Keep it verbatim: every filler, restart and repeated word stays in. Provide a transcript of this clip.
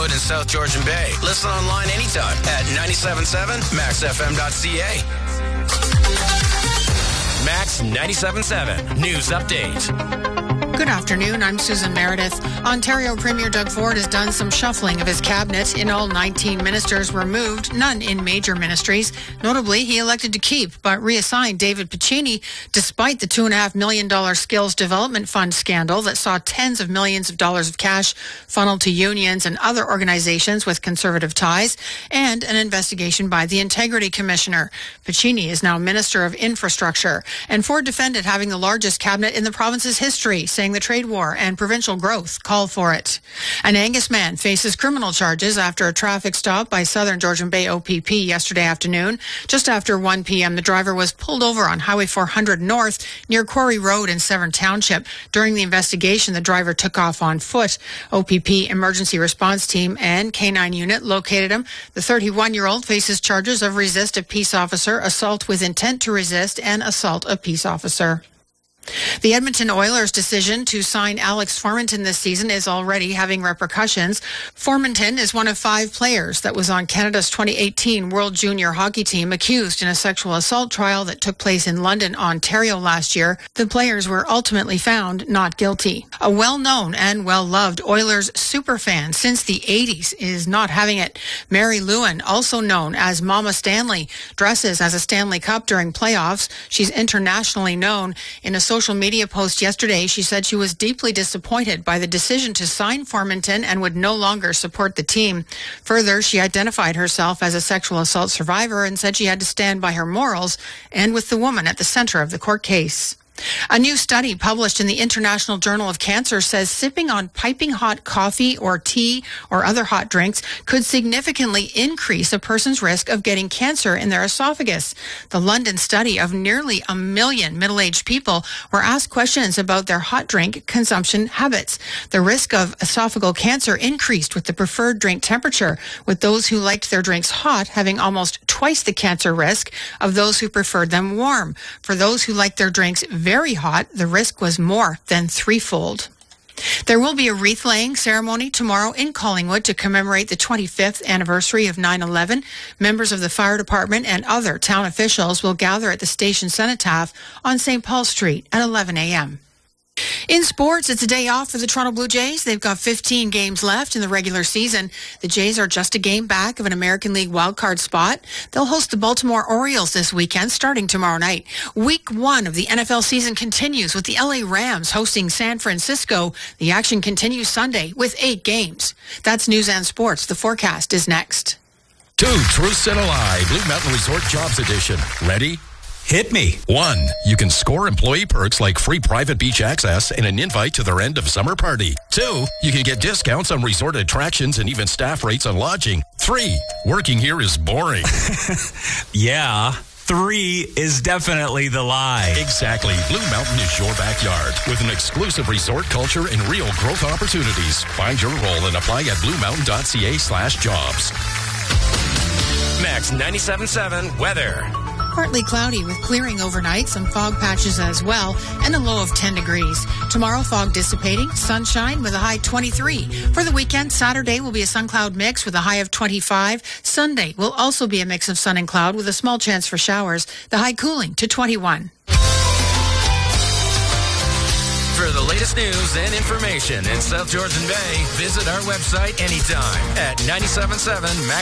Collingwood and South Georgian Bay. Listen online anytime at ninety-seven point seven max f m dot c a. Max ninety-seven point seven News Update. Good afternoon, I'm Susan Meredith. Ontario Premier Doug Ford has done some shuffling of his cabinet. In all, nineteen ministers were moved, none in major ministries. Notably, he elected to keep but reassigned David Piccini, despite the two point five million dollars Skills Development Fund scandal that saw tens of millions of dollars of cash funneled to unions and other organizations with conservative ties, and an investigation by the Integrity Commissioner. Piccini is now Minister of Infrastructure, and Ford defended having the largest cabinet in the province's history, saying the trade war and provincial growth call for it. An Angus man faces criminal charges after a traffic stop by Southern Georgian Bay O P P yesterday afternoon. Just after one p.m., the driver was pulled over on Highway four hundred North near Quarry Road in Severn Township. During the investigation, the driver took off on foot. O P P Emergency Response Team and K nine unit located him. The thirty-one-year-old faces charges of resist a peace officer, assault with intent to resist, and assault a peace officer. The Edmonton Oilers' decision to sign Alex Formenton this season is already having repercussions. Formenton is one of five players that was on Canada's twenty eighteen World Junior Hockey Team accused in a sexual assault trial that took place in London, Ontario last year. The players were ultimately found not guilty. A well-known and well-loved Oilers superfan since the eighties is not having it. Mary Lewin, also known as Mama Stanley, dresses as a Stanley Cup during playoffs. She's internationally known. In a social media post yesterday, she said she was deeply disappointed by the decision to sign Formenton and would no longer support the team. Further, she identified herself as a sexual assault survivor and said she had to stand by her morals and with the woman at the center of the court case. A new study published in the International Journal of Cancer says sipping on piping hot coffee or tea or other hot drinks could significantly increase a person's risk of getting cancer in their esophagus. The London study of nearly a million middle-aged people were asked questions about their hot drink consumption habits. The risk of esophageal cancer increased with the preferred drink temperature, with those who liked their drinks hot having almost twice the cancer risk of those who preferred them warm. For those who liked their drinks very hot, the risk was more than threefold. There will be a wreath-laying ceremony tomorrow in Collingwood to commemorate the twenty-fifth anniversary of nine eleven. Members of the fire department and other town officials will gather at the station cenotaph on Saint Paul Street at eleven a.m. In sports, it's a day off for the Toronto Blue Jays. They've got fifteen games left in the regular season. The Jays are just a game back of an American League wildcard spot. They'll host the Baltimore Orioles this weekend, starting tomorrow night. Week one of the N F L season continues with the L A Rams hosting San Francisco. The action continues Sunday with eight games. That's News and Sports. The forecast is next. Two truths and a lie. Blue Mountain Resort Jobs Edition. Ready? Hit me. One, you can score employee perks like free private beach access and an invite to their end of summer party. Two, you can get discounts on resort attractions and even staff rates on lodging. Three, working here is boring. Yeah. Three is definitely the lie. Exactly. Blue Mountain is your backyard with an exclusive resort culture and real growth opportunities. Find your role and apply at bluemountain.ca slash jobs. Max ninety-seven point seven weather. Partly cloudy with clearing overnight, some fog patches as well, and a low of ten degrees. Tomorrow, fog dissipating, sunshine with a high twenty-three. For the weekend, Saturday will be a sun-cloud mix with a high of twenty-five. Sunday will also be a mix of sun and cloud with a small chance for showers, the high cooling to twenty-one. For the latest news and information in South Georgian Bay, visit our website anytime at ninety-seven point seven Max.